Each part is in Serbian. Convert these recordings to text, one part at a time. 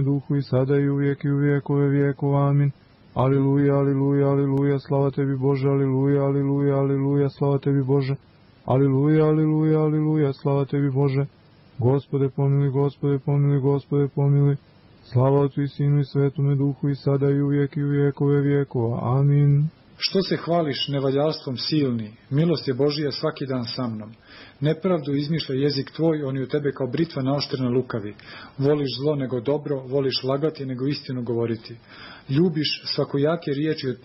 duhu i sada i u vijekove vijekova. Amin. Aliluja, aliluja, aliluja, slava tebi Bože, aliluja, aliluja, aliluja, slava tebi Bože. Aliluja, aliluja, aliluja, slava tebi Bože. Gospode pomiluj, Gospode pomiluj, Gospode pomiluj. Slava Otcu i Sinu i Svetome Duhu i sada i u vijekove vijekova. Amin. Što se hvališ nevaljalstvom silni, milost je Božija svaki dan sa mnom. Nepravdu izmišlja jezik tvoj, on je u tebe kao britva naoštrena lukavi. Voliš zlo nego dobro, voliš lagati nego istinu govoriti. Ljubiš svakojake riječi od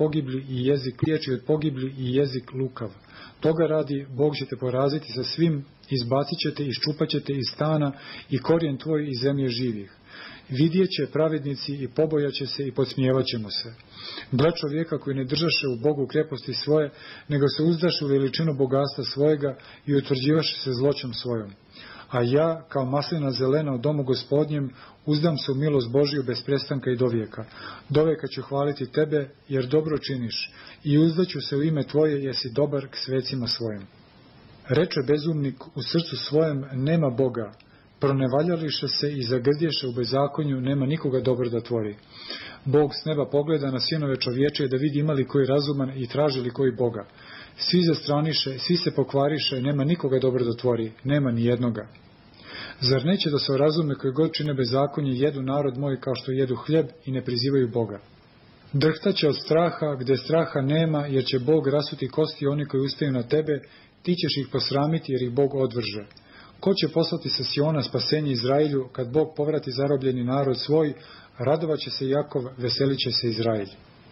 pogibli i jezik lukav. Toga radi, Bog će te poraziti sa svim, izbacit će te, iščupat će te iz stana i korijen tvoj iz zemlje živih. Vidjet će pravednici i pobojaće se i podsmijevat ćemo se. Gle čovjeka koji ne držaše u Bogu kreposti svoje, nego se uzdaše u veličinu bogatstva svojega i utvrđivaše se zloćom svojom. A ja, kao maslina zelena u domu Gospodnjem, uzdam se u milost Božiju bez prestanka i dovijeka. Dovijeka ću hvaliti tebe, jer dobro činiš, i uzdaću se u ime tvoje, jer si dobar k svecima svojim. Reče bezumnik u srcu svojem, nema Boga. Pronevaljališe se i zagrdješe u bezakonju, nema nikoga dobro da tvori. Bog s neba pogleda na sinove čovječe da vidi ima li koji razuman i traži li koji Boga. Svi zastraniše, svi se pokvariše, nema nikoga dobro da tvori, nema ni jednoga. Zar neće da se razume koji god čine bezakonje jedu narod moj kao što jedu hljeb i ne prizivaju Boga? Drhtaće od straha gdje straha nema, jer će Bog rasuti kosti oni koji ustaju na tebe, ti ćeš ih posramiti jer ih Bog odvrže. Ko će poslati sa Siona spasenje Izraelju, kad Bog povrati zarobljeni narod svoj, radovat će se Jakov, veselit će se Izraelj.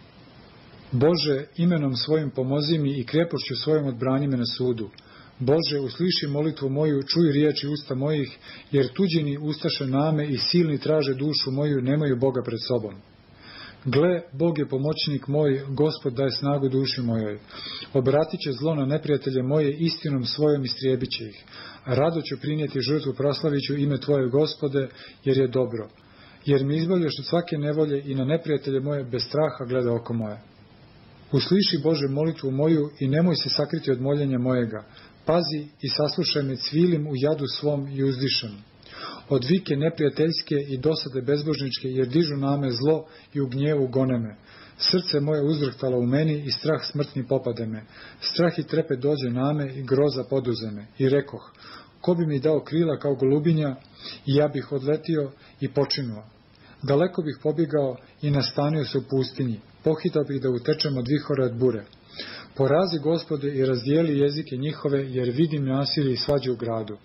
Bože, imenom svojim pomozi mi i krepošću svojom odbrani me na sudu. Bože, usliši molitvu moju, čuj riječi usta mojih, jer tuđini ustaše name i silni traže dušu moju, nemaju Boga pred sobom. Gle, Bog je pomoćnik moj, Gospod daje snagu duši mojoj. Obratit će zlo na neprijatelje moje, istinom svojom istrijebit će ih. Rado ću prinijeti žrtvu, proslavit ću ime Tvoje, Gospode, jer je dobro. Jer mi izbavljaš od svake nevolje i na neprijatelje moje bez straha gleda oko moje. Usliši Bože molitvu moju i nemoj se sakriti od moljenja mojega. Pazi i saslušaj me, cvilim u jadu svom i uzdišem. Od vike neprijateljske i dosade bezbožničke, jer dižu na me zlo i u gnjevu gone me. Srce moje uzdrhtalo u meni i strah smrtni popade me. Strah i trepet dođe na me i groza poduze me. I rekoh, ko bi mi dao krila kao golubinja, i ja bih odletio i počinuo. Daleko bih pobjegao i nastanio se u pustinji. Pohitao bih da utečem od vihora od bure. Porazi, Gospode, i razdijeli jezike njihove, jer vidim nasilje i svađu u gradu.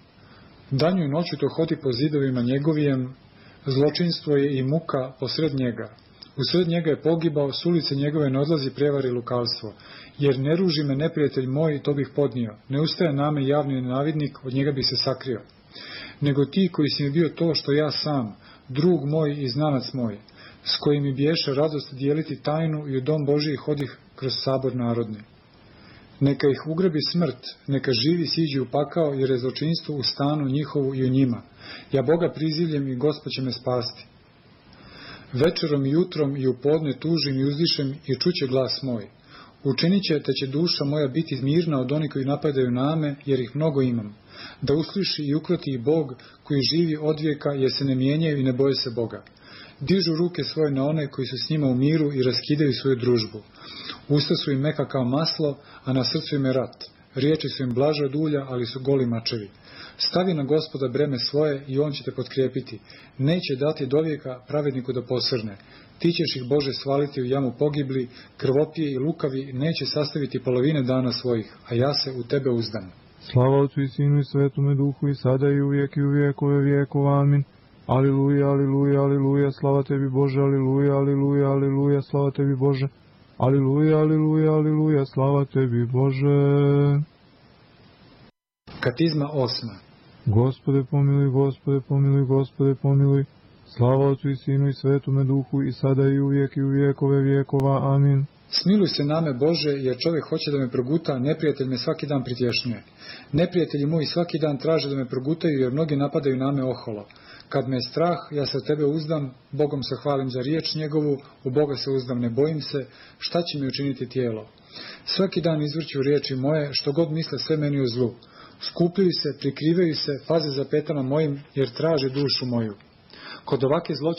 Danju i noću to hodi po zidovima njegovijem, zločinstvo je i muka posred njega. Usred njega je pogibao, s ulice njegove ne odlazi prevar i lukavstvo. Jer ne ruži me neprijatelj moj, to bih podnio. Ne ustaje name javni nenavidnik, od njega bih se sakrio. Nego ti koji si mi bio to što ja sam, drug moj i znanac moj, s kojim mi biješe radost dijeliti tajnu i u dom Božiji hodih kroz sabor narodni. Neka ih ugrabi smrt, neka živi siđi u pakao, jer je zločinstvo u stanu njihovu i u njima. Ja Boga prizivljem i Gospod će me spasti. Večerom i jutrom i u podne tužim i uzdišem i čuće glas moj. Učinit će te će duša moja biti mirna od onih koji napadaju na me, jer ih mnogo imam. Da usliši i ukroti i Bog koji živi od vijeka, jer se ne mijenjaju i ne boje se Boga. Dižu ruke svoje na one koji su s njima u miru i raskidaju svoju družbu. Usta su im meka kao maslo, a na srcu im je rat. Riječi su im blaže od ulja, ali su goli mačevi. Stavi na Gospoda breme svoje i on će te potkrijepiti. Neće dati dovijeka pravedniku da posrne. Ti ćeš ih, Bože, svaliti u jamu pogibli, krvopije i lukavi neće sastaviti polovine dana svojih, a ja se u tebe uzdam. Slava Otcu i Sinu i Svetome Duhu i sada i u vijekove vijekova. Amin. Aliluja, aliluja, aliluja, slava tebi Bože, aliluja, aliluja, aliluja, slava tebi Bože. Aliluja, aliluja, aliluja, slava tebi Bože. Katizma 8. Gospode pomiluj, Gospode pomiluj, Gospode pomiluj. Slava Otcu i Sinu i Svetome Duhu i sada i u vijekove vijekova. Amin. Smiluj se name, Bože, jer čovjek hoće da me proguta, neprijatelj me svaki dan pritješnjuje. Neprijatelji moji svaki dan traže da me progutaju, jer mnogi napadaju na me oholo. Kad me je strah, ja se od tebe uzdam, Bogom se hvalim za riječ njegovu, u Boga se uzdam, ne bojim se, šta će mi učiniti tijelo? Svaki dan izvrću riječi moje, što god misle sve meni u zlu. Skupljaju se, prikrivaju se, paze za petama mojim, jer traže dušu moju. Kod ovake zločine